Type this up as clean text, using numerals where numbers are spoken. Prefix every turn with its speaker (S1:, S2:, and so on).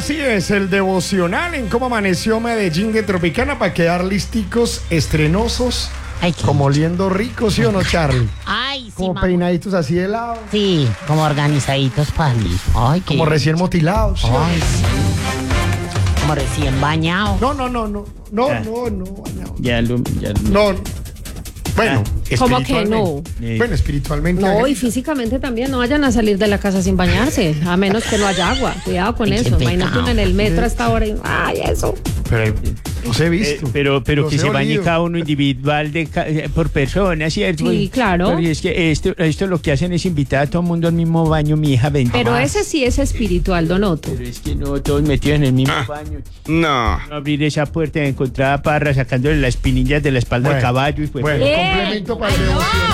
S1: Así es, el devocional en cómo amaneció Medellín de Tropicana para quedar listicos, estrenosos,
S2: Ay, qué
S1: como oliendo ricos, ¿sí o no, Charlie?
S2: Ay, sí,
S1: Como
S2: mamá.
S1: peinaditos así de lado,
S2: Sí, como organizaditos para salir. Ay, qué...
S1: como recién motilados. ¿sí o no?
S2: Ay, sí. Como recién bañado.
S1: No, bañado.
S3: Ya lo...
S1: No. Bueno,
S4: ¿Cómo que no?
S1: Bueno, espiritualmente.
S4: No, y
S1: hagan-
S4: físicamente también no vayan a salir de la casa sin bañarse, a menos que no haya agua. Cuidado con
S2: Ay, qué
S4: eso. Imagínate
S2: pecado.
S4: uno en el metro a esta hora y ¡ay, eso!
S1: Pero los he visto.
S3: pero
S1: Los
S3: que
S1: he
S3: se bañe
S1: olido.
S3: cada uno individual por persona, ¿cierto?
S4: Sí, claro.
S3: Porque es que esto lo que hacen es invitar a todo el mundo al mismo baño, mi hija, ven.
S4: Pero ese sí es espiritual, Don Otto.
S3: Pero es que no, todos metidos en el mismo baño.
S5: No.
S3: No abrir esa puerta y encontrar a Parra sacándole las espinillas de la espalda al
S1: Bueno,
S3: caballo y pues...
S1: Bueno, complemento para el devocional.